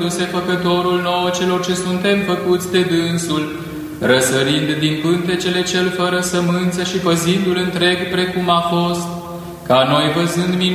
făcându-se făcătorul nouă celor ce suntem făcuți de dânsul, răsărind din pântecele cel fără sămânță și păzindu-l întreg precum a fost, ca noi văzând